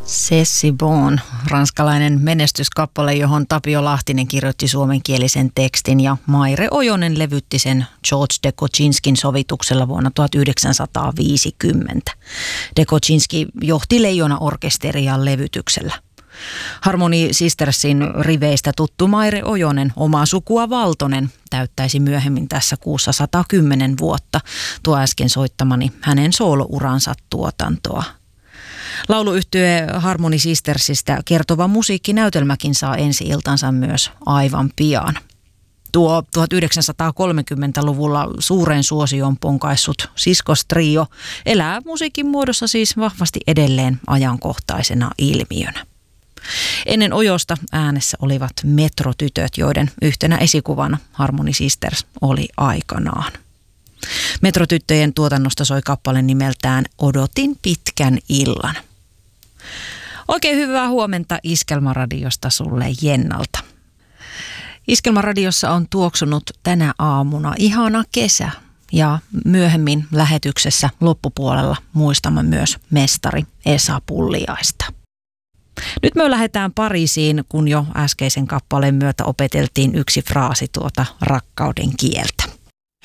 C'est bon, ranskalainen menestyskappale, johon Tapio Lahtinen kirjoitti suomenkielisen tekstin ja Maire Ojonen levytti sen George de Kocinskin sovituksella vuonna 1950. De Kocinski johti Leijona-orkesteria levytyksellä. Harmony Sistersin riveistä tuttu Maire Ojonen, omaa sukua Valtonen, täyttäisi myöhemmin tässä kuussa 110 vuotta, tuo äsken soittamani hänen soolouransa tuotantoa. Lauluyhtye Harmony Sistersistä kertova musiikkinäytelmäkin saa ensi-iltansa myös aivan pian. Tuo 1930-luvulla suureen suosioon ponkaissut siskostrio elää musiikin muodossa siis vahvasti edelleen ajankohtaisena ilmiönä. Ennen Ojosta äänessä olivat Metrotytöt, joiden yhtenä esikuvana Harmony Sisters oli aikanaan. Metrotyttöjen tuotannosta soi kappale nimeltään Odotin pitkän illan. Oikein hyvää huomenta Iskelmaradiosta sulle Jennalta. Iskelmaradiossa on tuoksunut tänä aamuna ihana kesä ja myöhemmin lähetyksessä loppupuolella muistamme myös mestari Esa Pulliaista. Nyt me lähdetään Pariisiin, kun jo äskeisen kappaleen myötä opeteltiin yksi fraasi tuota rakkauden kieltä.